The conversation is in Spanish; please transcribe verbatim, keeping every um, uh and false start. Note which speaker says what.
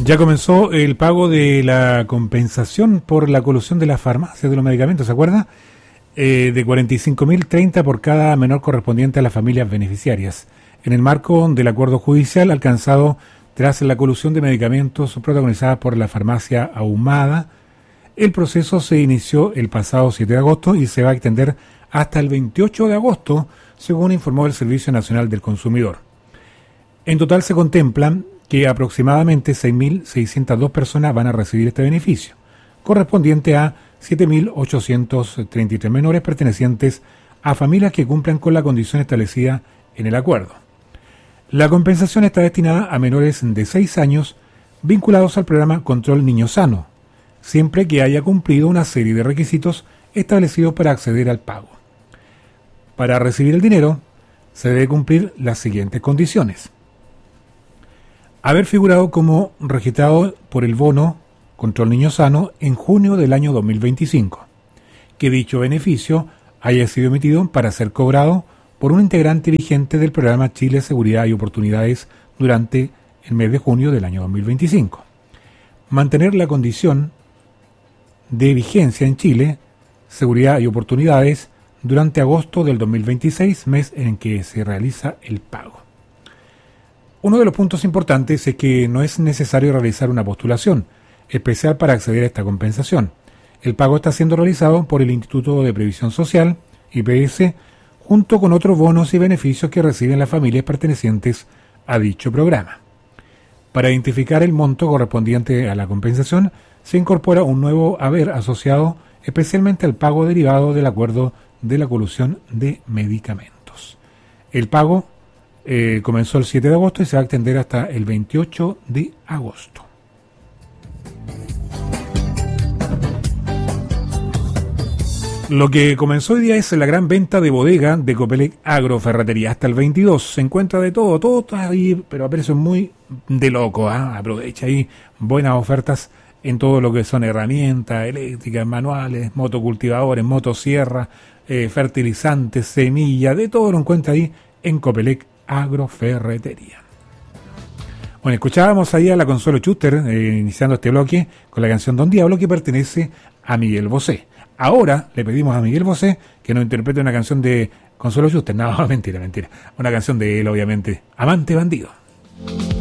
Speaker 1: Ya comenzó el pago de la compensación por la colusión de las farmacias de los medicamentos, ¿se acuerda? Eh, de cuarenta y cinco mil treinta por cada menor correspondiente a las familias beneficiarias, en el marco del acuerdo judicial alcanzado tras la colusión de medicamentos protagonizada por la farmacia Ahumada. El proceso se inició el pasado siete de agosto y se va a extender hasta el veintiocho de agosto, según informó el Servicio Nacional del Consumidor. En total se contemplan que aproximadamente seis mil seiscientas dos personas van a recibir este beneficio, correspondiente a siete mil ochocientos treinta y tres menores pertenecientes a familias que cumplan con la condición establecida en el acuerdo. La compensación está destinada a menores de seis años vinculados al programa Control Niño Sano, siempre que haya cumplido una serie de requisitos establecidos para acceder al pago. Para recibir el dinero, se debe cumplir las siguientes condiciones: haber figurado como registrado por el bono Control Niño Sano en junio del año dos mil veinticinco, que dicho beneficio haya sido emitido para ser cobrado por un integrante vigente del programa Chile Seguridad y Oportunidades durante el mes de junio del año dos mil veinticinco. Mantener la condición de vigencia en Chile Seguridad y Oportunidades durante agosto del dos mil veintiséis, mes en que se realiza el pago. Uno de los puntos importantes es que no es necesario realizar una postulación especial para acceder a esta compensación. El pago está siendo realizado por el Instituto de Previsión Social, I P S, junto con otros bonos y beneficios que reciben las familias pertenecientes a dicho programa. Para identificar el monto correspondiente a la compensación, se incorpora un nuevo haber asociado especialmente al pago derivado del acuerdo de la colusión de medicamentos. El pago Eh, comenzó el siete de agosto y se va a extender hasta el veintiocho de agosto. Lo que comenzó hoy día es la gran venta de bodega de Copelec Agroferretería. Hasta el veintidós se encuentra de todo, todo está ahí, pero a precios muy de loco. ¿eh? Aprovecha ahí buenas ofertas en todo lo que son herramientas eléctricas, manuales, motocultivadores, motosierras, eh, fertilizantes, semillas, de todo lo encuentra ahí en Copelec Agroferretería. Bueno, escuchábamos ahí a la Consuelo Schuster eh, iniciando este bloque con la canción Don Diablo, que pertenece a Miguel Bosé. Ahora le pedimos a Miguel Bosé que nos interprete una canción de Consuelo Schuster. No, mentira, mentira. Una canción de él, obviamente. Amante Bandido.